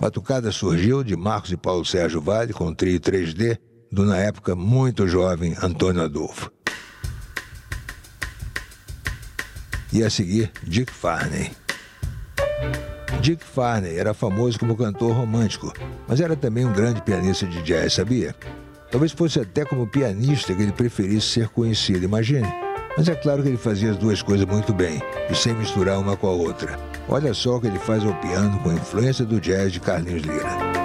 Batucada surgiu de Marcos e Paulo Sérgio Vale com o trio 3D do, na época, muito jovem Antônio Adolfo. E a seguir, Dick Farney. Dick Farney era famoso como cantor romântico, mas era também um grande pianista de jazz, sabia? Talvez fosse até como pianista que ele preferisse ser conhecido, imagine. Mas é claro que ele fazia as duas coisas muito bem, e sem misturar uma com a outra. Olha só o que ele faz ao piano com a influência do jazz de Carlinhos Lira.